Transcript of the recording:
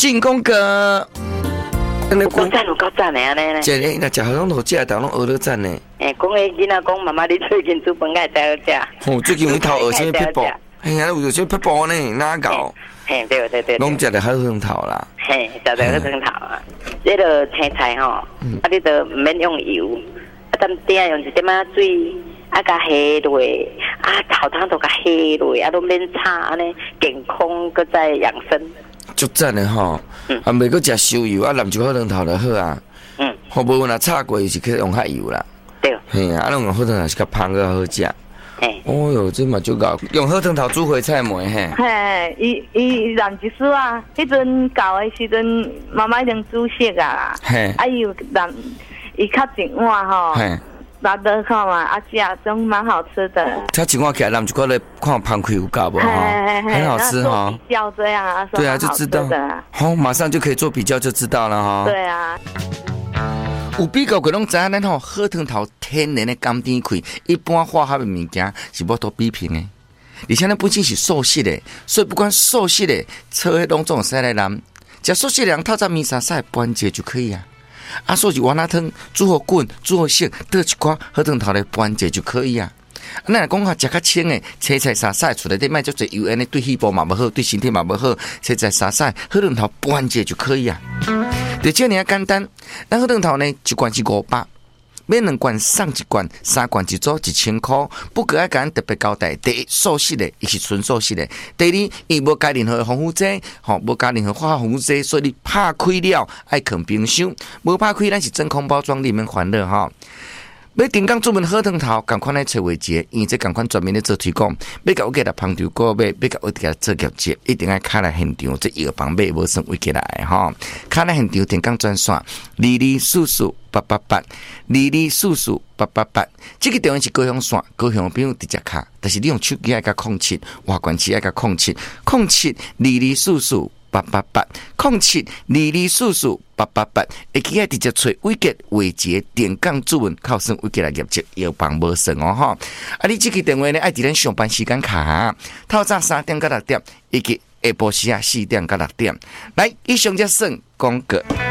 进攻哥。 有够赞，有够赞的安尼呢。 这那吃好像都这当拢学了赞呢。 讲个囡仔讲，妈妈你最近煮饭爱才好食。 最近有一头学什么撇步？哎呀，有些撇步呢，哪搞？ 嘿，对。 拢食得好汤头啦。 嘿，食得好汤头啊！这个青菜吼，你都唔免用油，等点用一点仔水，甲下落，头汤都甲下落，都免炒安尼，健康搁再养生。 足赞的吼，袂搁食烧油，淋一个好汤头就好啊。好无若炒过是去用较油啦。 对。 嘿啊，拢用好汤头是较芳个好食。哦哟，这嘛就搞用好汤头煮花菜糜嘿。 嘿，伊染一丝啊，迄阵搞的时阵，妈妈已经煮熟啊。嘿。伊有染，伊较一碗吼。嘿。拿得看嘛，吃种蛮好吃的。 它一碗起来，染一块来看芳开有够无哈？很好吃哈。 比较这样啊。 对啊，就知道。好，马上就可以做比较，就知道了哈。 对啊。 有比较过拢知影咱吼好汤头天然的甘甜开，一般化学的物件是无多比拼的。而且咱本身是素食的，所以不管素食的、炒的拢总使来染。食素食的人透早面沙晒半节就可以啊。所以丸仔汤煮好滚、煮好熟，倒一块好汤头来半节就可以啊。咱来讲下食较清的，青菜沙晒出来的卖足侪油，安尼对细胞嘛无好，对身体嘛无好。青菜沙晒好汤头半节就可以啊。就这样简单，咱好汤头呢，一罐是500，买2罐送1罐，3罐一组1000块。不过要甲咱特别交代，第一，素食的，伊是纯素食的；第二，伊无加任何的防腐剂，无加任何化学防腐剂，所以你拍开了爱放冰箱，无拍开咱是真空包装，里面欢乐哈。要定岗专门好汤头，赶快来找伟杰，因为这赶快专门咧做推广。要甲我给他捧场过买，要甲我给他做业绩，一定要卡来现场，这药房买无算为起来哈。卡来现场定岗专线224488822488，这个电话是高雄线，高雄朋友直接卡，但是你用手机爱甲07，外关机爱甲07224488880722448888，会记啊直接找伟杰伟杰点杠注文，靠算伟杰来业绩，药房无算哦哈。你这个电话呢，爱伫咱上班时间卡，透早3点到6点，以及下晡时4点到6点。来，以上则算广告。